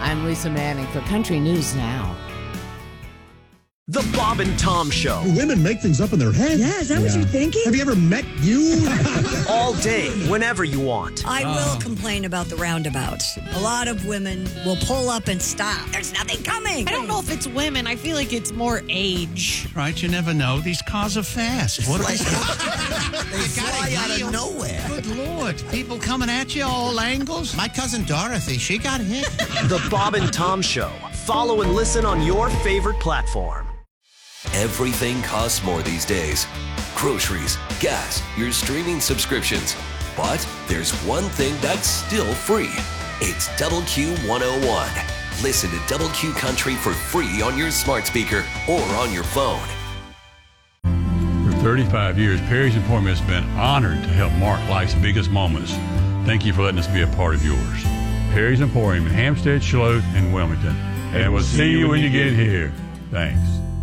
I'm Lisa Manning for Country News Now. The Bob and Tom Show. Women make things up in their head. Yeah, is that what you're thinking? Have you ever met you? All day, whenever you want. I will complain about the roundabouts. A lot of women will pull up and stop. There's nothing coming. I don't know if it's women. I feel like it's more age. Right, you never know. These cars are fast. What They fly out of nowhere. Good Lord. People coming at you all angles. My cousin Dorothy, she got hit. The Bob and Tom Show. Follow and listen on your favorite platform. Everything costs more these days. Groceries, gas, your streaming subscriptions. But there's one thing that's still free. It's Double Q 101. Listen to Double Q Country for free on your smart speaker or on your phone. For 35 years, Perry's Emporium has been honored to help mark life's biggest moments. Thank you for letting us be a part of yours. Perry's Emporium in Hampstead, Charlotte, and Wilmington. And we'll see you when you get here. Thanks.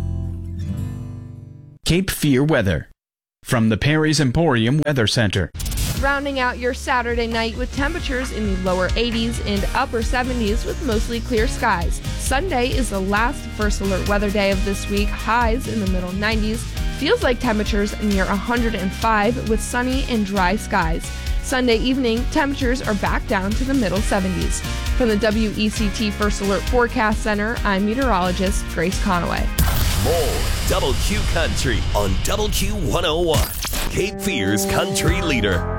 Cape Fear weather from the Perry's Emporium Weather Center. Rounding out your Saturday night with temperatures in the lower 80s and upper 70s with mostly clear skies. Sunday is the last first alert weather day of this week. Highs in the middle 90s. Feels like temperatures near 105 with sunny and dry skies. Sunday evening, temperatures are back down to the middle 70s. From the WECT First Alert Forecast Center, I'm meteorologist Grace Conaway. More Double Q Country on Double Q 101. Cape Fear's country leader.